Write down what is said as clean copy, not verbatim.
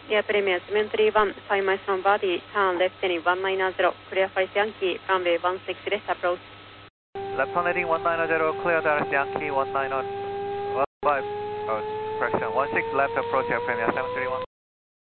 Air Premier 731, 5 miles from body, turn left heading 190, clear Paris Yankee, runway 16 left approach. Left on heading 190, clear Dallas Yankee 190, 15, correction, 16 left approach Air Premier 731.